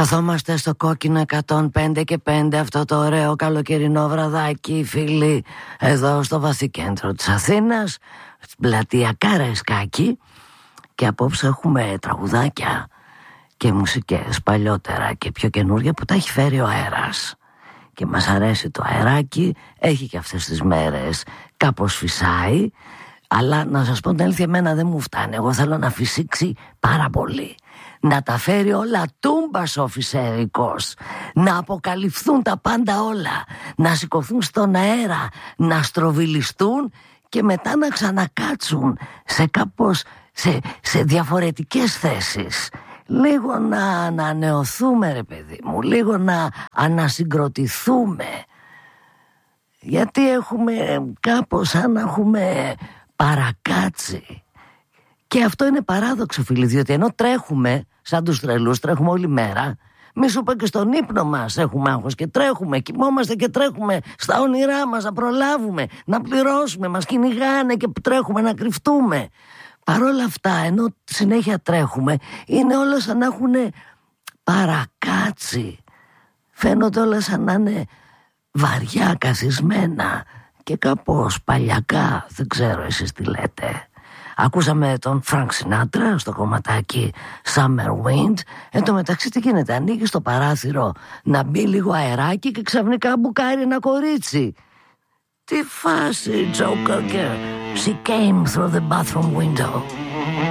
Καθόμαστε στο κόκκινο 105 και 5 αυτό το ωραίο καλοκαιρινό βραδάκι, φίλοι, εδώ στο βαθύ κέντρο της Αθήνας, στην πλατεία Καραϊσκάκη, και απόψε έχουμε τραγουδάκια και μουσικές παλιότερα και πιο καινούργια που τα έχει φέρει ο αέρας. Και μας αρέσει το αεράκι, έχει και αυτές τις μέρες κάπως φυσάει, αλλά να σας πω την αλήθεια, εμένα δεν μου φτάνει. Εγώ θέλω να φυσήξει πάρα πολύ, να τα φέρει όλα τούμπας ο φυσερικός, να αποκαλυφθούν τα πάντα όλα, να σηκωθούν στον αέρα, να στροβιλιστούν και μετά να ξανακάτσουν σε κάπως σε διαφορετικές θέσεις. Λίγο να ανανεωθούμε, ρε παιδί μου, λίγο να ανασυγκροτηθούμε, γιατί έχουμε κάπως σαν να έχουμε παρακάτσει. Και αυτό είναι παράδοξο, φίλοι, διότι ενώ τρέχουμε σαν τους τρελούς, τρέχουμε όλη μέρα, μη σου πω και στον ύπνο μας έχουμε άγχος και τρέχουμε, κοιμόμαστε και τρέχουμε στα όνειρά μας να προλάβουμε, να πληρώσουμε, μας κυνηγάνε και τρέχουμε να κρυφτούμε. Παρόλα αυτά, ενώ συνέχεια τρέχουμε, είναι όλα σαν να έχουν παρακάτσει. Φαίνονται όλα σαν να είναι βαριά καθισμένα και κάπως παλιακά. Δεν ξέρω εσείς τι λέτε. Ακούσαμε τον Frank Sinatra στο κομματάκι Summer Wind. Εν τω μεταξύ τι γίνεται, ανοίγει το παράθυρο να μπει λίγο αεράκι και ξαφνικά μπουκάρει ένα κορίτσι. Τι φάση, Joker, She came through the bathroom window.